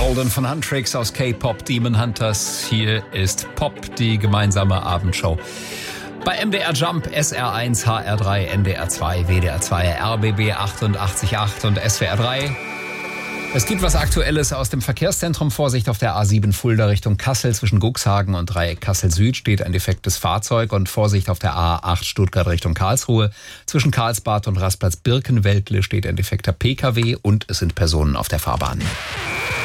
Golden von Huntrix aus K-Pop Demon Hunters. Hier ist Pop, die gemeinsame Abendshow. Bei MDR Jump, SR1, HR3, NDR 2, WDR 2, RBB 88.8 und SWR 3. Es gibt was Aktuelles aus dem Verkehrszentrum. Vorsicht auf der A7 Fulda Richtung Kassel. Zwischen Cuxhagen und Dreieck Kassel Süd steht ein defektes Fahrzeug. Und Vorsicht auf der A8 Stuttgart Richtung Karlsruhe. Zwischen Karlsbad und Rastplatz Birkenweltle steht ein defekter PKW und es sind Personen auf der Fahrbahn.